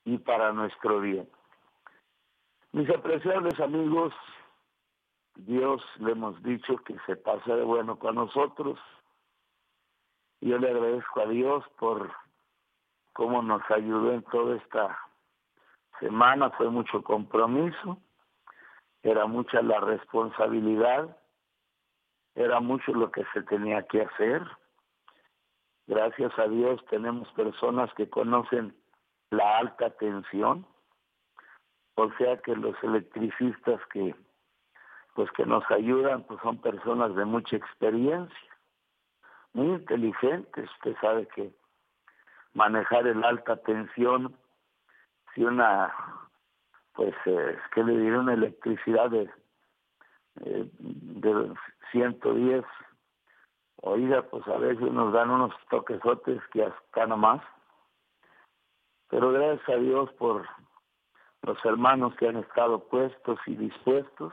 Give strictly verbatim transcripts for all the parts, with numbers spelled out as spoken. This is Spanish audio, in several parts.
y para nuestro bien. Mis apreciables amigos, Dios, le hemos dicho que se pasa de bueno con nosotros. Yo le agradezco a Dios por cómo nos ayudó en toda esta semana. Fue mucho compromiso, era mucha la responsabilidad, era mucho lo que se tenía que hacer. Gracias a Dios tenemos personas que conocen la alta tensión, o sea que los electricistas que pues que nos ayudan pues son personas de mucha experiencia, muy inteligentes. Usted sabe que manejar el alta tensión, si una pues eh, es que le diré una electricidad de eh, de ciento diez, oiga, pues a veces nos dan unos toquesotes que hasta nomás. Pero gracias a Dios por los hermanos que han estado puestos y dispuestos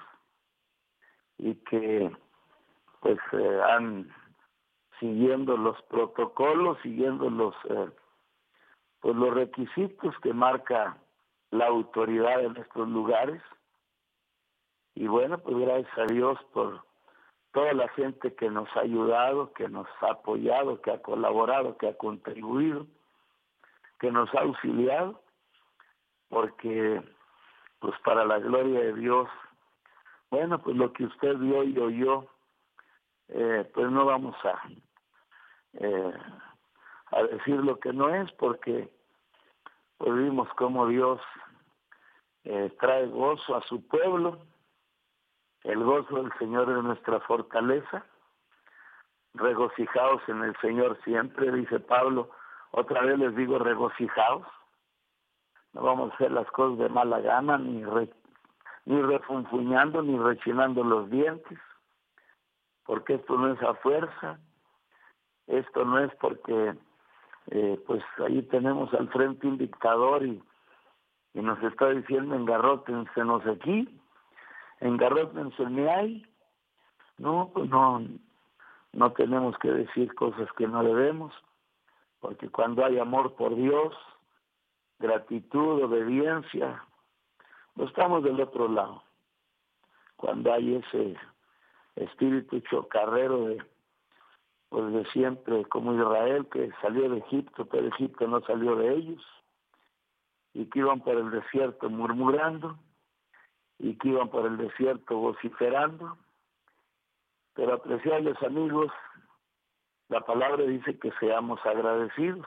y que pues eh, han siguiendo los protocolos, siguiendo los eh, pues los requisitos que marca la autoridad en estos lugares. Y bueno, pues gracias a Dios por toda la gente que nos ha ayudado, que nos ha apoyado, que ha colaborado, que ha contribuido, que nos ha auxiliado, porque pues para la gloria de Dios, bueno, pues lo que usted vio y oyó, eh, pues no vamos a, eh, a decir lo que no es, porque pues vimos cómo Dios eh, trae gozo a su pueblo. El gozo del Señor es nuestra fortaleza. Regocijaos en el Señor siempre, dice Pablo. Otra vez les digo, regocijaos. No vamos a hacer las cosas de mala gana, ni re, ni refunfuñando, ni rechinando los dientes, porque esto no es a fuerza. Esto no es porque, eh, pues ahí tenemos al frente un dictador y, y nos está diciendo engarrótensenos aquí, engarrótense ni hay. No, pues no, no tenemos que decir cosas que no debemos, porque cuando hay amor por Dios, gratitud, obediencia, no estamos del otro lado. Cuando hay ese espíritu chocarrero de, pues de siempre, como Israel, que salió de Egipto, pero Egipto no salió de ellos, y que iban por el desierto murmurando, y que iban por el desierto vociferando. Pero apreciables amigos, la palabra dice que seamos agradecidos.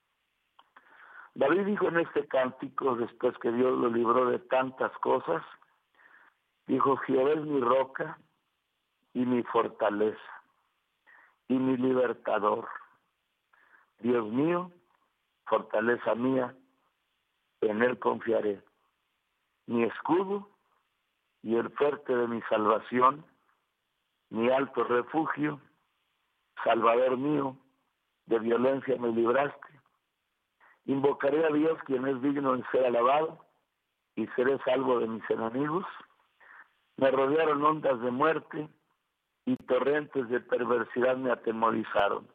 David dijo en este cántico, después que Dios lo libró de tantas cosas, dijo: Jehová es mi roca y mi fortaleza y mi libertador. Dios mío, fortaleza mía, en él confiaré. Mi escudo y el fuerte de mi salvación, mi alto refugio, Salvador mío, de violencia me libraste. Invocaré a Dios, quien es digno de ser alabado, y seré salvo de mis enemigos. Me rodearon ondas de muerte, y torrentes de perversidad me atemorizaron.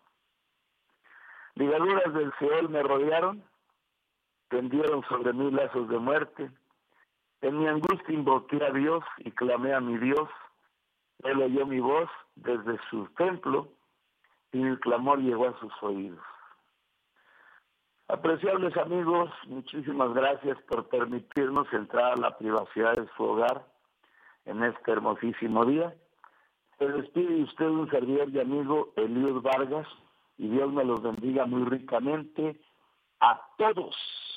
Ligaduras del Seol me rodearon, tendieron sobre mí lazos de muerte. En mi angustia invoqué a Dios y clamé a mi Dios. Él oyó mi voz desde su templo, y mi clamor llegó a sus oídos. Apreciables amigos, muchísimas gracias por permitirnos entrar a la privacidad de su hogar en este hermosísimo día. Se despide usted un servidor y amigo, Eliud Vargas, y Dios me los bendiga muy ricamente a todos.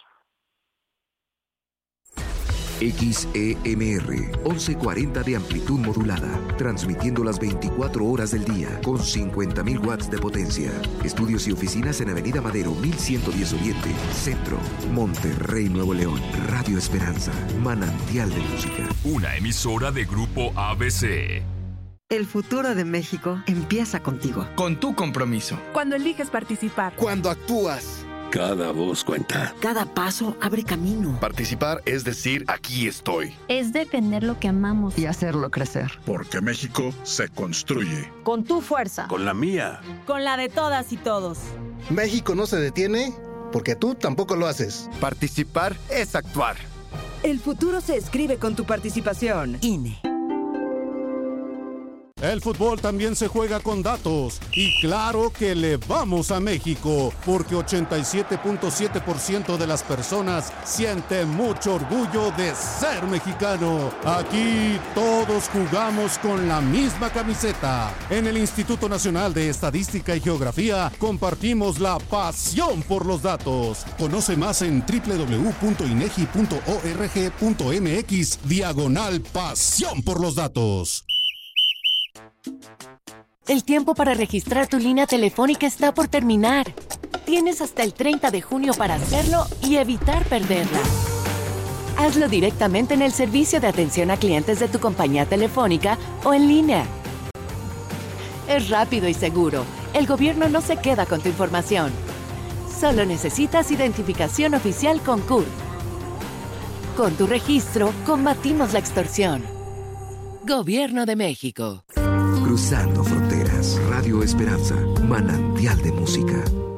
X E M R, once cuarenta de amplitud modulada, transmitiendo las veinticuatro horas del día con cincuenta mil watts de potencia. Estudios y oficinas en Avenida Madero mil ciento diez Oriente, Centro, Monterrey, Nuevo León. Radio Esperanza, manantial de música. Una emisora de Grupo A B C. El futuro de México empieza contigo. Con tu compromiso. Cuando eliges participar. Cuando actúas. Cada voz cuenta. Cada paso abre camino. Participar es decir, aquí estoy. Es defender lo que amamos. Y hacerlo crecer. Porque México se construye. Con tu fuerza. Con la mía. Con la de todas y todos. México no se detiene porque tú tampoco lo haces. Participar es actuar. El futuro se escribe con tu participación. I N E. El fútbol también se juega con datos y claro que le vamos a México porque ochenta y siete punto siete por ciento de las personas siente mucho orgullo de ser mexicano. Aquí todos jugamos con la misma camiseta. En el Instituto Nacional de Estadística y Geografía compartimos la pasión por los datos. Conoce más en doble u doble u doble u punto inegi punto org punto mx diagonal pasión por los datos. El tiempo para registrar tu línea telefónica está por terminar. Tienes hasta el treinta de junio para hacerlo y evitar perderla. Hazlo directamente en el servicio de atención a clientes de tu compañía telefónica o en línea. Es rápido y seguro. El gobierno no se queda con tu información. Solo necesitas identificación oficial con C U R. Con tu registro, combatimos la extorsión. Gobierno de México. Cruzando fronteras. Radio Esperanza. Manantial de música.